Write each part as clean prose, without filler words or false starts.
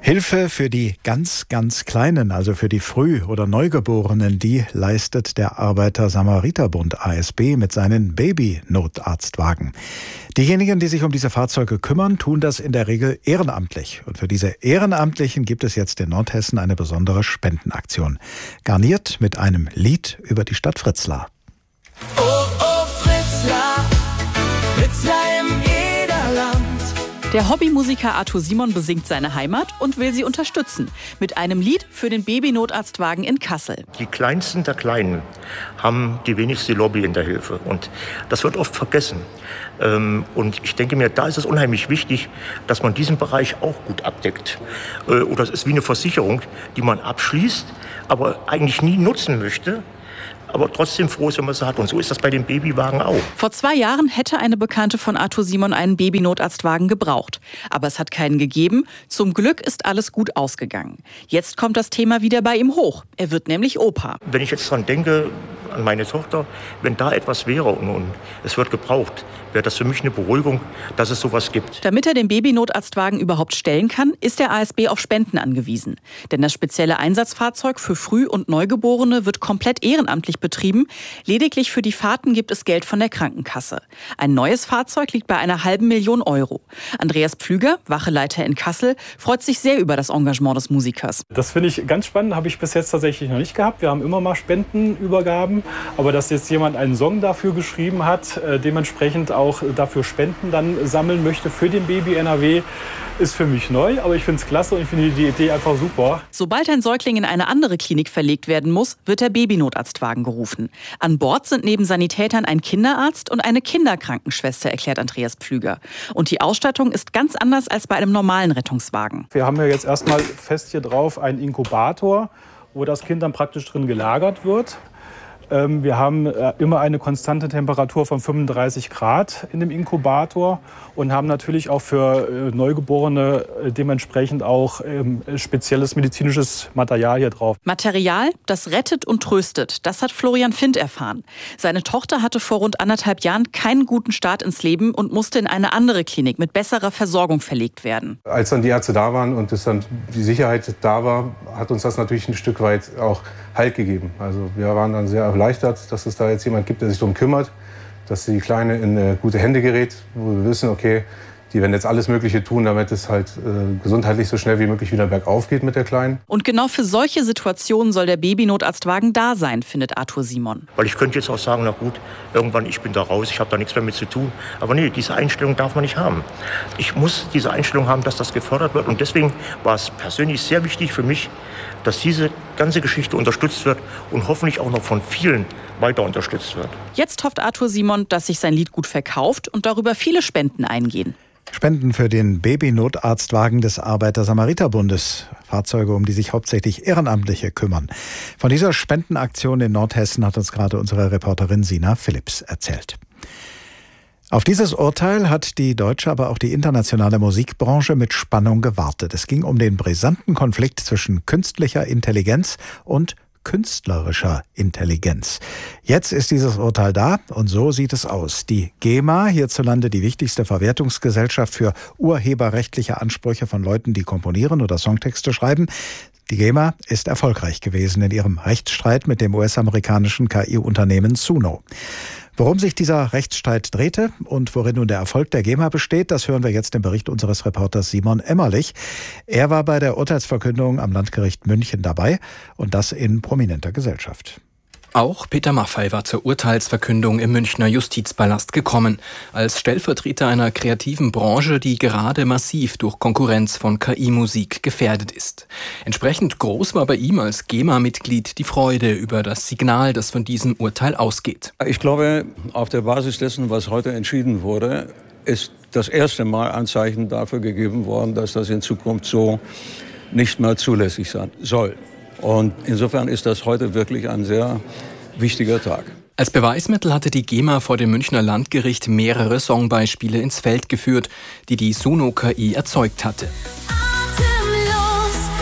Hilfe für die ganz, ganz Kleinen, also für die Früh- oder Neugeborenen, die leistet der Arbeiter-Samariter-Bund ASB mit seinen Baby-Notarztwagen. Diejenigen, die sich um diese Fahrzeuge kümmern, tun das in der Regel ehrenamtlich. Und für diese Ehrenamtlichen gibt es jetzt in Nordhessen eine besondere Spendenaktion. Garniert mit einem Lied über die Stadt Fritzlar. Oh, oh, Fritzlar, Fritzlar im Ederland. Der Hobbymusiker Arthur Simon besingt seine Heimat und will sie unterstützen. Mit einem Lied für den Baby-Notarztwagen in Kassel. Die Kleinsten der Kleinen haben die wenigste Lobby in der Hilfe. Und das wird oft vergessen. Und ich denke mir, da ist es unheimlich wichtig, dass man diesen Bereich auch gut abdeckt. Oder es ist wie eine Versicherung, die man abschließt, aber eigentlich nie nutzen möchte. Aber trotzdem froh ist, wenn man es hat. Und so ist das bei den Babywagen auch. Vor 2 Jahren hätte eine Bekannte von Arthur Simon einen Baby-Notarztwagen gebraucht. Aber es hat keinen gegeben. Zum Glück ist alles gut ausgegangen. Jetzt kommt das Thema wieder bei ihm hoch. Er wird nämlich Opa. Wenn ich jetzt dran denke, an meine Tochter, wenn da etwas wäre und es wird gebraucht, wäre das für mich eine Beruhigung, dass es sowas gibt. Damit er den Baby-Notarztwagen überhaupt stellen kann, ist der ASB auf Spenden angewiesen. Denn das spezielle Einsatzfahrzeug für Früh- und Neugeborene wird komplett ehrenamtlich betrieben. Lediglich für die Fahrten gibt es Geld von der Krankenkasse. Ein neues Fahrzeug liegt bei einer $500.000 €. Andreas Pflüger, Wacheleiter in Kassel, freut sich sehr über das Engagement des Musikers. Das finde ich ganz spannend, habe ich bis jetzt tatsächlich noch nicht gehabt. Wir haben immer mal Spendenübergaben, aber dass jetzt jemand einen Song dafür geschrieben hat, dementsprechend auch dafür Spenden dann sammeln möchte für den Baby NRW, ist für mich neu, aber ich finde es klasse und ich finde die Idee einfach super. Sobald ein Säugling in eine andere Klinik verlegt werden muss, wird der Baby-Notarztwagen gerufen. An Bord sind neben Sanitätern ein Kinderarzt und eine Kinderkrankenschwester, erklärt Andreas Pflüger. Und die Ausstattung ist ganz anders als bei einem normalen Rettungswagen. Wir haben ja jetzt erstmal fest hier drauf einen Inkubator, wo das Kind dann praktisch drin gelagert wird. Wir haben immer eine konstante Temperatur von 35 Grad in dem Inkubator und haben natürlich auch für Neugeborene dementsprechend auch spezielles medizinisches Material hier drauf. Material, das rettet und tröstet, das hat Florian Findt erfahren. Seine Tochter hatte vor rund 1,5 Jahren keinen guten Start ins Leben und musste in eine andere Klinik mit besserer Versorgung verlegt werden. Als dann die Ärzte da waren und es dann die Sicherheit da war, hat uns das natürlich ein Stück weit auch Halt gegeben. Also wir waren dann sehr erleichtert, dass es da jetzt jemand gibt, der sich darum kümmert, dass die Kleine in gute Hände gerät, wo wir wissen, okay, die werden jetzt alles Mögliche tun, damit es halt gesundheitlich so schnell wie möglich wieder bergauf geht mit der Kleinen. Und genau für solche Situationen soll der Baby-Notarztwagen da sein, findet Arthur Simon. Weil ich könnte jetzt auch sagen, na gut, irgendwann, ich bin da raus, ich habe da nichts mehr mit zu tun. Aber nee, diese Einstellung darf man nicht haben. Ich muss diese Einstellung haben, dass das gefördert wird. Und deswegen war es persönlich sehr wichtig für mich, dass diese ganze Geschichte unterstützt wird und hoffentlich auch noch von vielen weiter unterstützt wird. Jetzt hofft Arthur Simon, dass sich sein Lied gut verkauft und darüber viele Spenden eingehen. Spenden für den Baby-Notarztwagen des Arbeiter-Samariter-Bundes. Fahrzeuge, um die sich hauptsächlich Ehrenamtliche kümmern. Von dieser Spendenaktion in Nordhessen hat uns gerade unsere Reporterin Sina Philipps erzählt. Auf dieses Urteil hat die deutsche, aber auch die internationale Musikbranche mit Spannung gewartet. Es ging um den brisanten Konflikt zwischen künstlicher Intelligenz und künstlerischer Intelligenz. Jetzt ist dieses Urteil da und so sieht es aus. Die GEMA, hierzulande die wichtigste Verwertungsgesellschaft für urheberrechtliche Ansprüche von Leuten, die komponieren oder Songtexte schreiben, die GEMA ist erfolgreich gewesen in ihrem Rechtsstreit mit dem US-amerikanischen KI-Unternehmen Suno. Worum sich dieser Rechtsstreit drehte und worin nun der Erfolg der GEMA besteht, das hören wir jetzt im Bericht unseres Reporters Simon Emmerlich. Er war bei der Urteilsverkündung am Landgericht München dabei und das in prominenter Gesellschaft. Auch Peter Maffay war zur Urteilsverkündung im Münchner Justizpalast gekommen, als Stellvertreter einer kreativen Branche, die gerade massiv durch Konkurrenz von KI-Musik gefährdet ist. Entsprechend groß war bei ihm als GEMA-Mitglied die Freude über das Signal, das von diesem Urteil ausgeht. Ich glaube, auf der Basis dessen, was heute entschieden wurde, ist das erste Mal ein Zeichen dafür gegeben worden, dass das in Zukunft so nicht mehr zulässig sein soll. Und insofern ist das heute wirklich ein sehr wichtiger Tag. Als Beweismittel hatte die GEMA vor dem Münchner Landgericht mehrere Songbeispiele ins Feld geführt, die die Suno-KI erzeugt hatte. Atemlos durch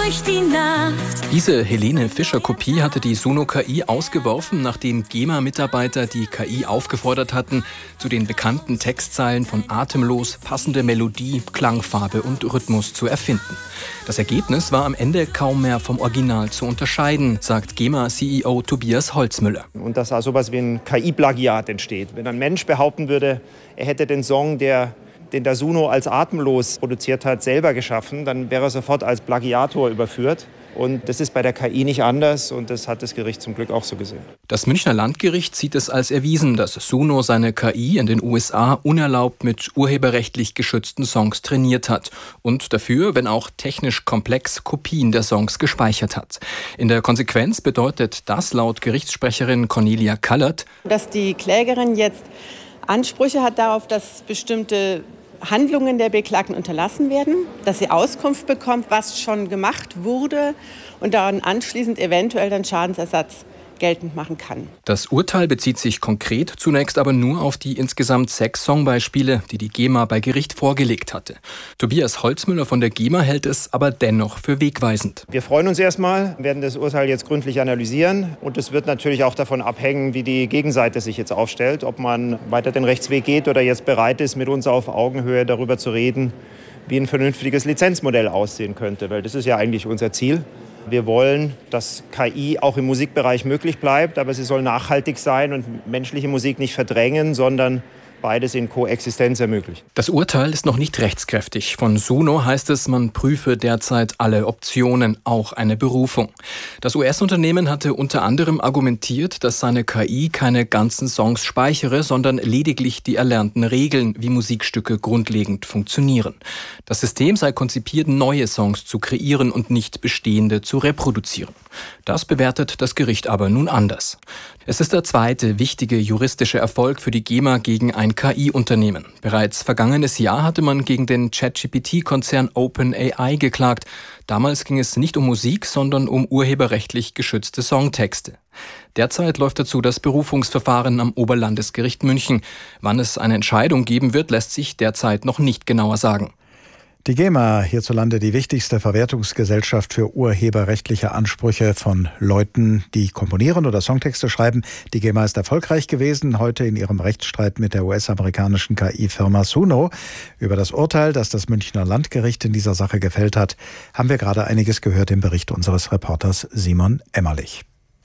durch die Nacht. Diese Helene Fischer-Kopie hatte die Suno KI ausgeworfen, nachdem GEMA-Mitarbeiter die KI aufgefordert hatten, zu den bekannten Textzeilen von Atemlos passende Melodie, Klangfarbe und Rhythmus zu erfinden. Das Ergebnis war am Ende kaum mehr vom Original zu unterscheiden, sagt GEMA-CEO Tobias Holzmüller. Und dass da sowas wie ein KI-Plagiat entsteht. Wenn ein Mensch behaupten würde, er hätte den Song, den der Suno als Atemlos produziert hat, selber geschaffen, dann wäre er sofort als Plagiator überführt. Und das ist bei der KI nicht anders und das hat das Gericht zum Glück auch so gesehen. Das Münchner Landgericht sieht es als erwiesen, dass Suno seine KI in den USA unerlaubt mit urheberrechtlich geschützten Songs trainiert hat und dafür, wenn auch technisch komplex, Kopien der Songs gespeichert hat. In der Konsequenz bedeutet das laut Gerichtssprecherin Cornelia Kallert, dass die Klägerin jetzt Ansprüche hat darauf, dass bestimmte Handlungen der Beklagten unterlassen werden, dass sie Auskunft bekommt, was schon gemacht wurde und dann anschließend eventuell dann Schadensersatz geltend machen kann. Das Urteil bezieht sich konkret zunächst aber nur auf die insgesamt 6 Songbeispiele, die die GEMA bei Gericht vorgelegt hatte. Tobias Holzmüller von der GEMA hält es aber dennoch für wegweisend. Wir freuen uns erstmal, werden das Urteil jetzt gründlich analysieren und es wird natürlich auch davon abhängen, wie die Gegenseite sich jetzt aufstellt, ob man weiter den Rechtsweg geht oder jetzt bereit ist, mit uns auf Augenhöhe darüber zu reden, wie ein vernünftiges Lizenzmodell aussehen könnte, weil das ist ja eigentlich unser Ziel. Wir wollen, dass KI auch im Musikbereich möglich bleibt, aber sie soll nachhaltig sein und menschliche Musik nicht verdrängen, sondern beides in Koexistenz ermöglichen. Das Urteil ist noch nicht rechtskräftig. Von Suno heißt es, man prüfe derzeit alle Optionen, auch eine Berufung. Das US-Unternehmen hatte unter anderem argumentiert, dass seine KI keine ganzen Songs speichere, sondern lediglich die erlernten Regeln, wie Musikstücke grundlegend funktionieren. Das System sei konzipiert, neue Songs zu kreieren und nicht bestehende zu reproduzieren. Das bewertet das Gericht aber nun anders. Es ist der zweite wichtige juristische Erfolg für die GEMA gegen ein KI-Unternehmen. Bereits vergangenes Jahr hatte man gegen den ChatGPT-Konzern OpenAI geklagt. Damals ging es nicht um Musik, sondern um urheberrechtlich geschützte Songtexte. Derzeit läuft dazu das Berufungsverfahren am Oberlandesgericht München. Wann es eine Entscheidung geben wird, lässt sich derzeit noch nicht genauer sagen. Die GEMA, hierzulande die wichtigste Verwertungsgesellschaft für urheberrechtliche Ansprüche von Leuten, die komponieren oder Songtexte schreiben. Die GEMA ist erfolgreich gewesen, heute in ihrem Rechtsstreit mit der US-amerikanischen KI-Firma Suno. Über das Urteil, das das Münchner Landgericht in dieser Sache gefällt hat, haben wir gerade einiges gehört im Bericht unseres Reporters Simon Emmerlich.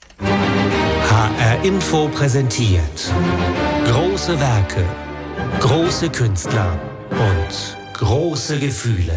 HR Info präsentiert große Werke, große Künstler und große Gefühle.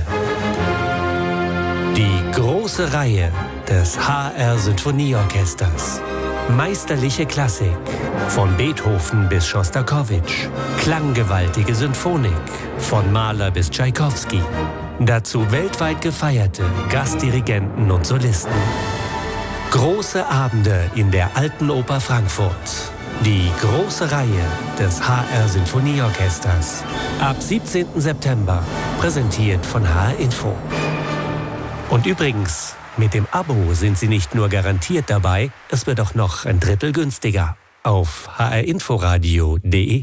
Die große Reihe des HR Sinfonieorchesters. Meisterliche Klassik von Beethoven bis Schostakowitsch. Klanggewaltige Symphonik von Mahler bis Tschaikowski. Dazu weltweit gefeierte Gastdirigenten und Solisten. Große Abende in der Alten Oper Frankfurt. Die große Reihe des HR Sinfonieorchesters. Ab 17. September, präsentiert von HR Info. Und übrigens, mit dem Abo sind Sie nicht nur garantiert dabei, es wird auch noch ein Drittel günstiger. Auf hrinforadio.de.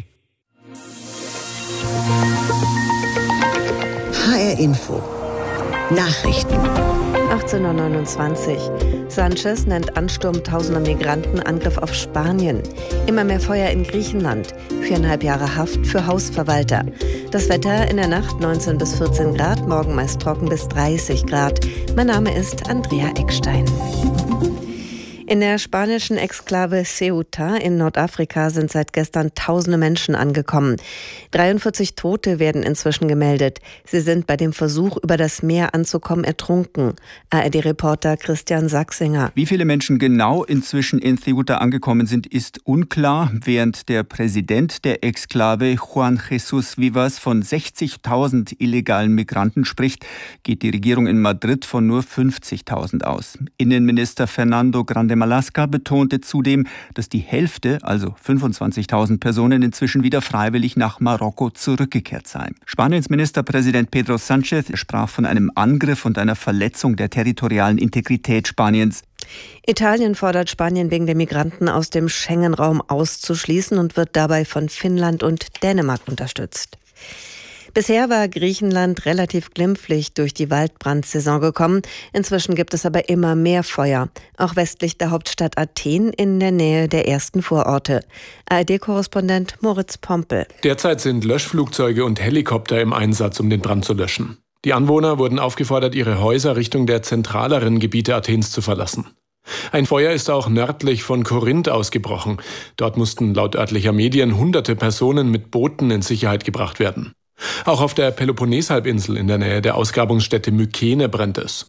HR Info. Nachrichten. 18:29 Uhr. Sanchez nennt Ansturm tausender Migranten Angriff auf Spanien. Immer mehr Feuer in Griechenland. 4,5 Jahre Haft für Hausverwalter. Das Wetter in der Nacht 19 bis 14 Grad, morgen meist trocken bis 30 Grad. Mein Name ist Andrea Eckstein. In der spanischen Exklave Ceuta in Nordafrika sind seit gestern tausende Menschen angekommen. 43 Tote werden inzwischen gemeldet. Sie sind bei dem Versuch, über das Meer anzukommen, ertrunken. ARD-Reporter Christian Sachsinger. Wie viele Menschen genau inzwischen in Ceuta angekommen sind, ist unklar. Während der Präsident der Exklave, Juan Jesús Vivas, von 60.000 illegalen Migranten spricht, geht die Regierung in Madrid von nur 50.000 aus. Innenminister Fernando Grande Malaska betonte zudem, dass die Hälfte, also 25.000 Personen, inzwischen wieder freiwillig nach Marokko zurückgekehrt seien. Spaniens Ministerpräsident Pedro Sánchez sprach von einem Angriff und einer Verletzung der territorialen Integrität Spaniens. Italien fordert Spanien wegen der Migranten aus dem Schengen-Raum auszuschließen und wird dabei von Finnland und Dänemark unterstützt. Bisher war Griechenland relativ glimpflich durch die Waldbrandsaison gekommen. Inzwischen gibt es aber immer mehr Feuer. Auch westlich der Hauptstadt Athen in der Nähe der ersten Vororte. ARD-Korrespondent Moritz Pompel. Derzeit sind Löschflugzeuge und Helikopter im Einsatz, um den Brand zu löschen. Die Anwohner wurden aufgefordert, ihre Häuser Richtung der zentraleren Gebiete Athens zu verlassen. Ein Feuer ist auch nördlich von Korinth ausgebrochen. Dort mussten laut örtlicher Medien hunderte Personen mit Booten in Sicherheit gebracht werden. Auch auf der Peloponnes-Halbinsel in der Nähe der Ausgrabungsstätte Mykene brennt es.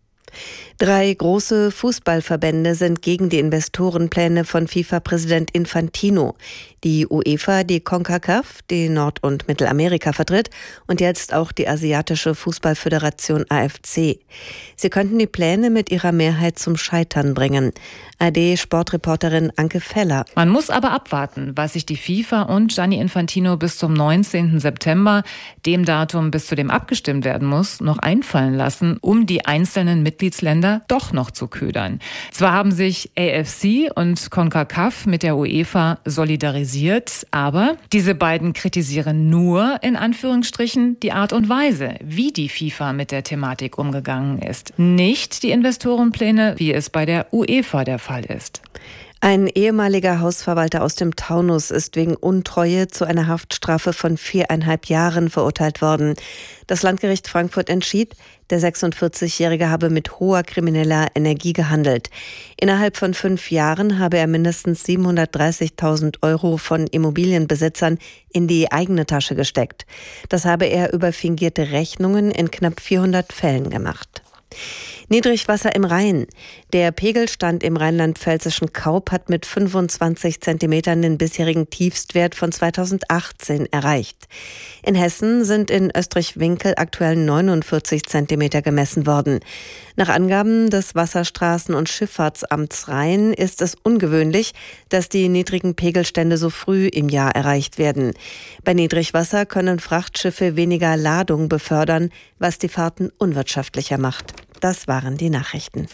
3 große Fußballverbände sind gegen die Investorenpläne von FIFA-Präsident Infantino. Die UEFA, die CONCACAF, die Nord- und Mittelamerika vertritt und jetzt auch die asiatische Fußballföderation AFC. Sie könnten die Pläne mit ihrer Mehrheit zum Scheitern bringen. ARD-Sportreporterin Anke Feller. Man muss aber abwarten, was sich die FIFA und Gianni Infantino bis zum 19. September, dem Datum, bis zu dem abgestimmt werden muss, noch einfallen lassen, um die einzelnen Mitgliedsländer doch noch zu ködern. Zwar haben sich AFC und CONCACAF mit der UEFA solidarisiert, aber diese beiden kritisieren nur, in Anführungsstrichen, die Art und Weise, wie die FIFA mit der Thematik umgegangen ist. Nicht die Investorenpläne, wie es bei der UEFA der Fall ist. Ein ehemaliger Hausverwalter aus dem Taunus ist wegen Untreue zu einer Haftstrafe von 4,5 Jahren verurteilt worden. Das Landgericht Frankfurt entschied, der 46-Jährige habe mit hoher krimineller Energie gehandelt. Innerhalb von 5 Jahren habe er mindestens 730.000 € von Immobilienbesitzern in die eigene Tasche gesteckt. Das habe er über fingierte Rechnungen in knapp 400 Fällen gemacht. Niedrigwasser im Rhein. Der Pegelstand im rheinland-pfälzischen Kaup hat mit 25 Zentimetern den bisherigen Tiefstwert von 2018 erreicht. In Hessen sind in Österreich-Winkel aktuell 49 Zentimeter gemessen worden. Nach Angaben des Wasserstraßen- und Schifffahrtsamts Rhein ist es ungewöhnlich, dass die niedrigen Pegelstände so früh im Jahr erreicht werden. Bei Niedrigwasser können Frachtschiffe weniger Ladung befördern, was die Fahrten unwirtschaftlicher macht. Das waren die Nachrichten.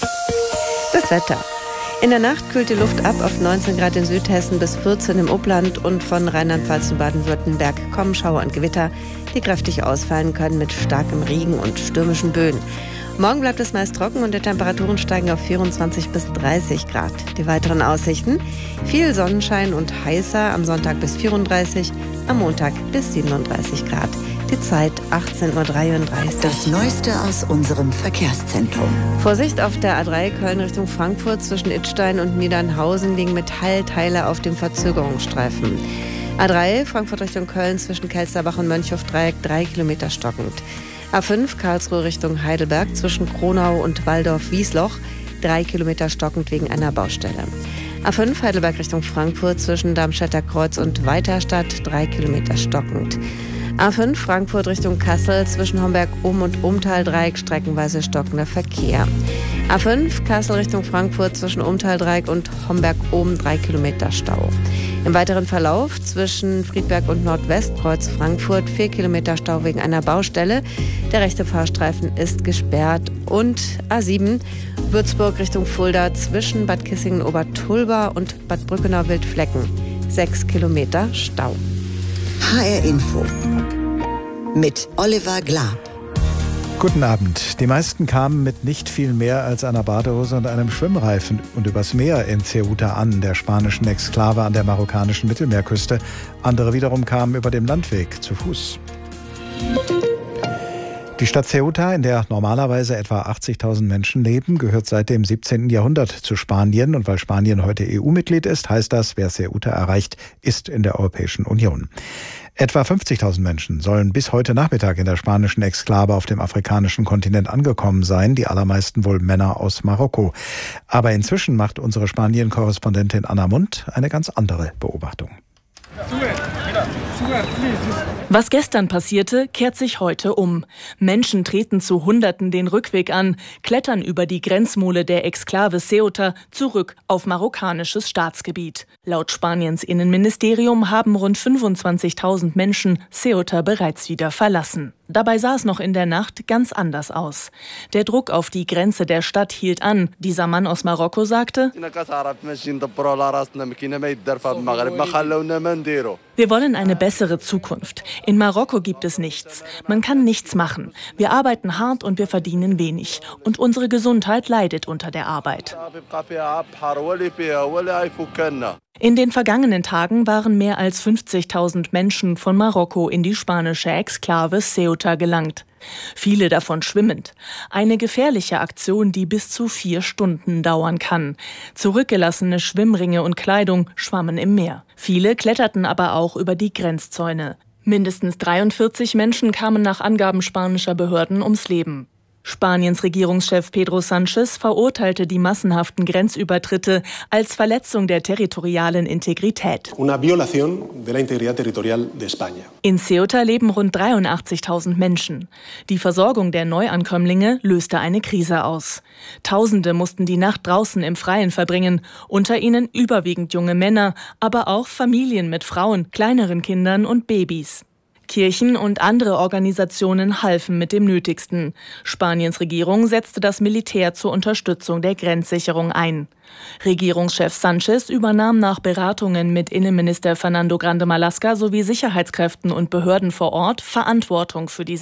Das Wetter. In der Nacht kühlt die Luft ab auf 19 Grad in Südhessen bis 14 im Upland und von Rheinland-Pfalz und Baden-Württemberg kommen Schauer und Gewitter, die kräftig ausfallen können mit starkem Regen und stürmischen Böen. Morgen bleibt es meist trocken und die Temperaturen steigen auf 24 bis 30 Grad. Die weiteren Aussichten: viel Sonnenschein und heißer, am Sonntag bis 34, am Montag bis 37 Grad. Die Zeit 18:33 Uhr. Das Neueste aus unserem Verkehrszentrum. Vorsicht auf der A3 Köln Richtung Frankfurt zwischen Idstein und Niedernhausen liegen Metallteile auf dem Verzögerungsstreifen. A3 Frankfurt Richtung Köln zwischen Kelsterbach und Mönchhof-Dreieck 3 Kilometer stockend. A5 Karlsruhe Richtung Heidelberg zwischen Kronau und Walldorf-Wiesloch 3 Kilometer stockend wegen einer Baustelle. A5 Heidelberg Richtung Frankfurt zwischen Darmstädter Kreuz und Weiterstadt 3 Kilometer stockend. A5 Frankfurt Richtung Kassel zwischen Homberg-Ohm und Ohmtal-Dreieck streckenweise stockender Verkehr. A5 Kassel Richtung Frankfurt zwischen Ohmtal-Dreieck und Homberg-Ohm 3 Kilometer Stau. Im weiteren Verlauf zwischen Friedberg und Nordwestkreuz Frankfurt 4 Kilometer Stau wegen einer Baustelle. Der rechte Fahrstreifen ist gesperrt. Und A7 Würzburg Richtung Fulda zwischen Bad Kissingen-Obertulba und Bad Brückenau-Wildflecken 6 Kilometer Stau. HR Info mit Oliver Glab. Guten Abend. Die meisten kamen mit nicht viel mehr als einer Badehose und einem Schwimmreifen und übers Meer in Ceuta an, der spanischen Exklave an der marokkanischen Mittelmeerküste. Andere wiederum kamen über dem Landweg zu Fuß. Die Stadt Ceuta, in der normalerweise etwa 80.000 Menschen leben, gehört seit dem 17. Jahrhundert zu Spanien. Und weil Spanien heute EU-Mitglied ist, heißt das, wer Ceuta erreicht, ist in der Europäischen Union. Etwa 50.000 Menschen sollen bis heute Nachmittag in der spanischen Exklave auf dem afrikanischen Kontinent angekommen sein, die allermeisten wohl Männer aus Marokko. Aber inzwischen macht unsere Spanien-Korrespondentin Anna Mund eine ganz andere Beobachtung. Was gestern passierte, kehrt sich heute um. Menschen treten zu Hunderten den Rückweg an, klettern über die Grenzmole der Exklave Ceuta zurück auf marokkanisches Staatsgebiet. Laut Spaniens Innenministerium haben rund 25.000 Menschen Ceuta bereits wieder verlassen. Dabei sah es noch in der Nacht ganz anders aus. Der Druck auf die Grenze der Stadt hielt an. Dieser Mann aus Marokko sagte: Wir wollen eine bessere Zukunft. In Marokko gibt es nichts. Man kann nichts machen. Wir arbeiten hart und wir verdienen wenig. Und unsere Gesundheit leidet unter der Arbeit. In den vergangenen Tagen waren mehr als 50.000 Menschen von Marokko in die spanische Exklave Ceuta gelangt. Viele davon schwimmend. Eine gefährliche Aktion, die bis zu 4 Stunden dauern kann. Zurückgelassene Schwimmringe und Kleidung schwammen im Meer. Viele kletterten aber auch über die Grenzzäune. Mindestens 43 Menschen kamen nach Angaben spanischer Behörden ums Leben. Spaniens Regierungschef Pedro Sánchez verurteilte die massenhaften Grenzübertritte als Verletzung der territorialen Integrität. In Ceuta leben rund 83.000 Menschen. Die Versorgung der Neuankömmlinge löste eine Krise aus. Tausende mussten die Nacht draußen im Freien verbringen, unter ihnen überwiegend junge Männer, aber auch Familien mit Frauen, kleineren Kindern und Babys. Kirchen und andere Organisationen halfen mit dem Nötigsten. Spaniens Regierung setzte das Militär zur Unterstützung der Grenzsicherung ein. Regierungschef Sánchez übernahm nach Beratungen mit Innenminister Fernando Grande Marlaska sowie Sicherheitskräften und Behörden vor Ort Verantwortung für die